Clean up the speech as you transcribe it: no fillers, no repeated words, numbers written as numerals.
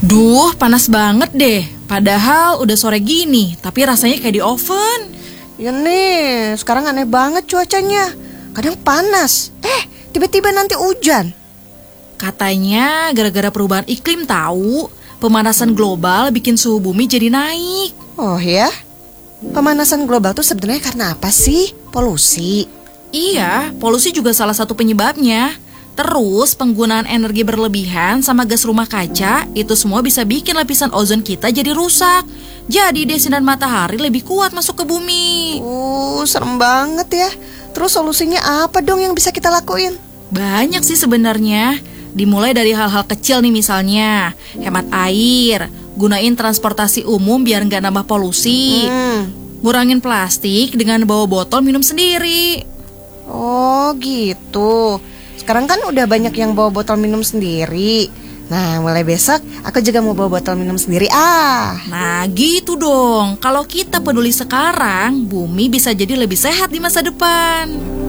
Duh, panas banget deh. Padahal udah sore gini, tapi rasanya kayak di oven. Ya nih, sekarang aneh banget cuacanya. Kadang panas, tiba-tiba nanti hujan. Katanya gara-gara perubahan iklim tahu, pemanasan global bikin suhu bumi jadi naik. Oh ya? Pemanasan global tuh sebenarnya karena apa sih? Polusi. Iya, polusi juga salah satu penyebabnya. Terus penggunaan energi berlebihan sama gas rumah kaca itu semua bisa bikin lapisan ozon kita jadi rusak. Jadi deh sinar matahari lebih kuat masuk ke bumi. Serem banget ya. Terus solusinya apa dong yang bisa kita lakuin? Banyak sih sebenarnya. Dimulai dari hal-hal kecil nih, misalnya hemat air, gunain transportasi umum biar nggak nambah polusi, ngurangin plastik dengan bawa botol minum sendiri. Oh gitu. Sekarang kan udah banyak yang bawa botol minum sendiri. Nah, mulai besok aku juga mau bawa botol minum sendiri. Nah gitu dong. Kalau kita peduli sekarang, bumi bisa jadi lebih sehat di masa depan.